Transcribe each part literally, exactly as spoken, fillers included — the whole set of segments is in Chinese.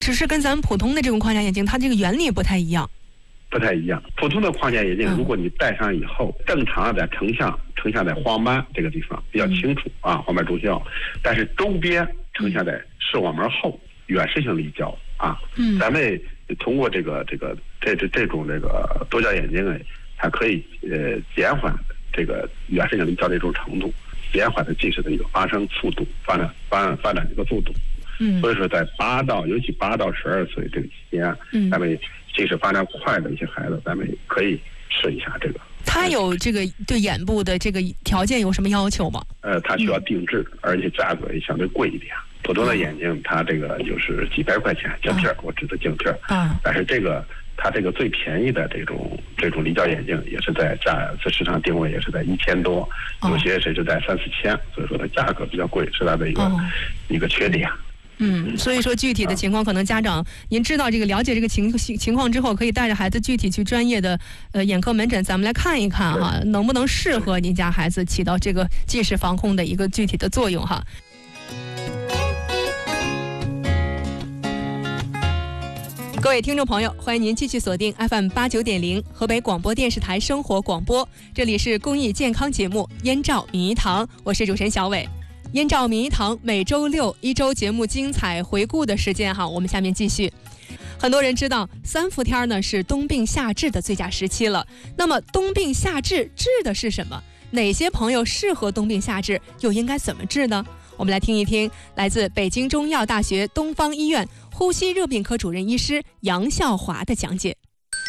只是跟咱们普通的这种框架眼镜，它这个原理不太一样。 不太一样，普通的框架眼镜，如果你戴上以后，嗯、正常的成像成像在黄斑这个地方比较清楚、嗯、啊，黄斑中焦，但是周边成像在视网膜后远视性离焦啊。嗯，咱们通过这个这个这这这种这个多焦眼镜呢，它可以呃减缓这个远视性离焦这种程度，减缓它近视的一个发生速度，发展发展发展这个速度。嗯，所以说在八到尤其八到十二岁这个期间，嗯，咱们近视发展快的一些孩子，咱们可以试一下这个。 他有这个对眼部的这个条件有什么要求吗？ 呃，它需要定制，嗯、而且价格也相对贵一点。普通的眼镜，它这个就是几百块钱镜片，啊、我指的镜片。啊。但是这个它这个最便宜的这种这种离焦眼镜，也是在价在市场定位也是在一千多，有些甚至在三四千，所以说它价格比较贵，是它的一个、哦、一个缺点。 嗯，所以说具体的情况，可能家长您知道这个了解这个情情况之后，可以带着孩子具体去专业的呃眼科门诊，咱们来看一看哈，能不能适合您家孩子起到这个近视防控的一个具体的作用哈。各位听众朋友，欢迎您继续锁定 F M 八九点零河北广播电视台生活广播，这里是公益健康节目《燕赵敏仪堂》，我是主持人小伟。燕赵敏仪堂每周六一周节目精彩回顾的时间哈，我们下面继续。很多人知道三伏天呢是冬病夏治的最佳时期了，那么冬病夏治治的是什么？哪些朋友适合冬病夏治，又应该怎么治呢？我们来听一听来自北京中医药大学东方医院呼吸热病科主任医师杨孝华的讲解。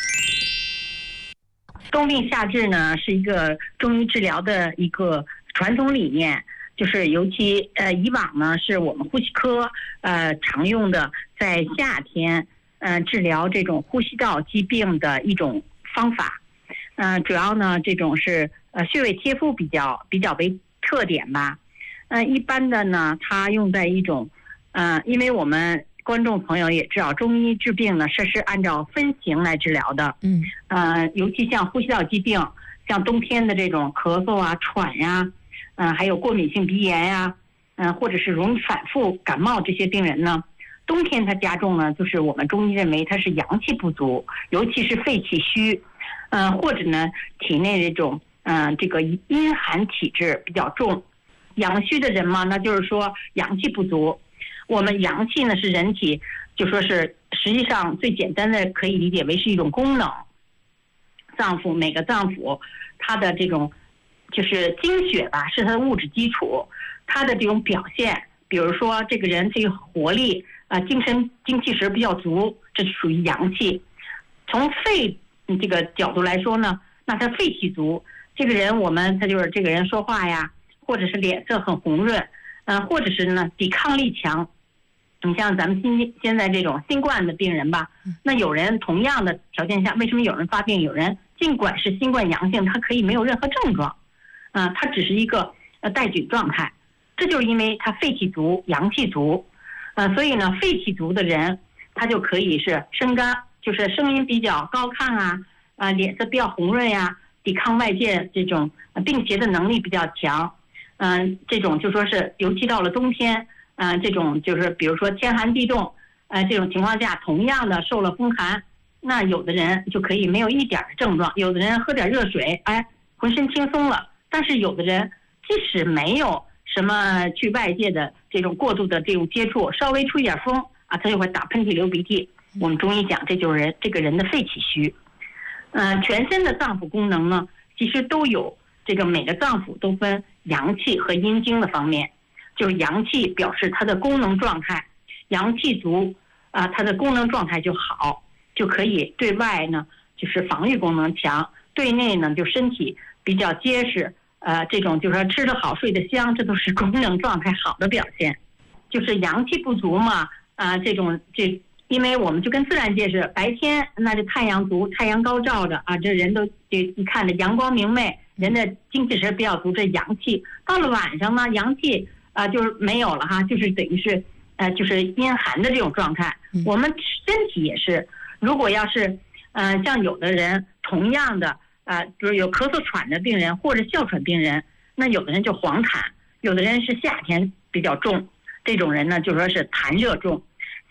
冬病夏治呢是一个中医治疗的一个传统理念。就是尤其呃以往呢是我们呼吸科呃常用的在夏天呃治疗这种呼吸道疾病的一种方法，呃主要呢这种是呃穴位贴敷比较比较为特点吧，呃一般的呢它用在一种呃因为我们观众朋友也知道中医治病呢是是按照分型来治疗的，嗯呃尤其像呼吸道疾病，像冬天的这种咳嗽啊喘呀。嗯、呃，还有过敏性鼻炎呀、啊，嗯、呃，或者是容易反复感冒这些病人呢，冬天它加重呢，就是我们中医认为它是阳气不足，尤其是肺气虚，嗯、呃，或者呢体内这种嗯、呃、这个阴寒体质比较重，阳虚的人嘛，那就是说阳气不足。我们阳气呢是人体就说是实际上最简单的可以理解为是一种功能，脏腑每个脏腑它的这种。就是精血吧，是它的物质基础，它的这种表现，比如说这个人这个活力啊、呃，精神精气神比较足，这是属于阳气。从肺这个角度来说呢，那他肺气足，这个人我们他就是这个人说话呀，或者是脸色很红润，嗯、呃，或者是呢抵抗力强。你像咱们新现在这种新冠的病人吧，那有人同样的条件下，为什么有人发病，有人尽管是新冠阳性，他可以没有任何症状？嗯、呃，它只是一个呃带菌状态，这就是因为它肺气足、阳气足，呃，所以呢，肺气足的人，他就可以是声干，就是声音比较高亢啊，啊、呃，脸色比较红润呀、啊，抵抗外界这种病邪的能力比较强，嗯、呃，这种就说是，尤其到了冬天，嗯、呃，这种就是比如说天寒地冻，呃，这种情况下，同样的受了风寒，那有的人就可以没有一点症状，有的人喝点热水，哎，浑身轻松了。但是有的人即使没有什么去外界的这种过度的这种接触，稍微出一点风啊，他就会打喷嚏流鼻涕。我们中医讲，这就是人这个人的肺气虚。嗯、呃，全身的脏腑功能呢，其实都有这个每个脏腑都分阳气和阴经的方面。就是阳气表示它的功能状态，阳气足啊、呃，它的功能状态就好，就可以对外呢就是防御功能强，对内呢就身体比较结实。呃，这种就是说吃得好睡得香，这都是功能状态好的表现。就是阳气不足嘛，啊、呃，这种这，因为我们就跟自然界是，白天那就太阳足，太阳高照着啊，这人都这一看着阳光明媚，人的精气神比较足，这阳气。到了晚上呢，阳气啊、呃、就是没有了哈，就是等于是呃就是阴寒的这种状态。我们身体也是，如果要是呃像有的人同样的。啊、呃，比如有咳嗽喘的病人或者哮喘病人，那有的人就黄痰，有的人是夏天比较重，这种人呢就说是痰热重。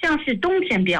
像是冬天比较